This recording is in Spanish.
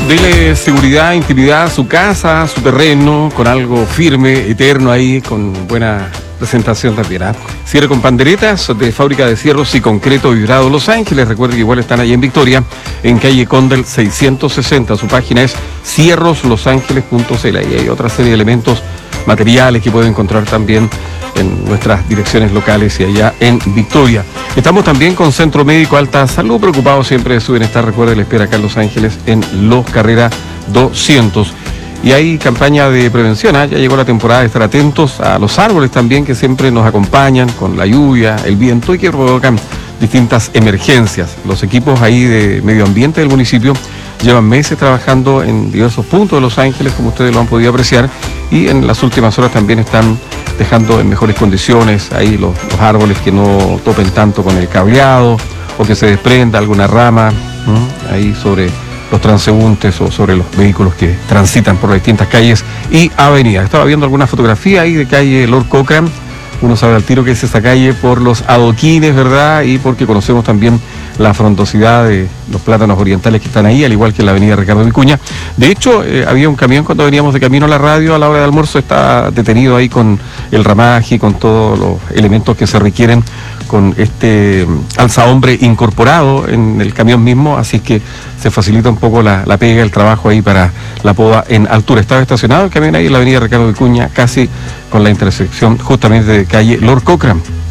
Dele seguridad, intimidad a su casa, a su terreno, con algo firme, eterno ahí, con buena presentación también. Cierre con panderetas de Fábrica de Cierros y Concreto Vibrado Los Ángeles. Recuerde que igual están ahí en Victoria, en calle Condel 660. Su página es cierroslosangeles.cl. Ahí hay otra serie de elementos materiales que pueden encontrar también en nuestras direcciones locales y allá en Victoria. Estamos también con Centro Médico Alta Salud, preocupados siempre de su bienestar. Recuerde, le espera acá en Los Ángeles en Los Carrera 200. Y hay campaña de prevención, ya llegó la temporada de estar atentos a los árboles también, que siempre nos acompañan con la lluvia, el viento y que provocan distintas emergencias. Los equipos ahí de medio ambiente del municipio llevan meses trabajando en diversos puntos de Los Ángeles, como ustedes lo han podido apreciar, y en las últimas horas también están dejando en mejores condiciones ahí los árboles, que no topen tanto con el cableado o que se desprenda alguna rama ahí sobre los transeúntes o sobre los vehículos que transitan por las distintas calles y avenidas. Estaba viendo alguna fotografía ahí de calle Lord Cochrane. Uno sabe al tiro que es esa calle por los adoquines, ¿verdad? Y porque conocemos también la frondosidad de los plátanos orientales que están ahí, al igual que en la avenida Ricardo Vicuña. De hecho, había un camión cuando veníamos de camino a la radio a la hora de almuerzo, está detenido ahí con el ramaje, con todos los elementos que se requieren, con este alzahombre incorporado en el camión mismo, así que se facilita un poco la pega, el trabajo ahí para la poda en altura. Estaba estacionado el camión ahí en la avenida Ricardo Vicuña, casi con la intersección justamente de calle Lord Cochrane.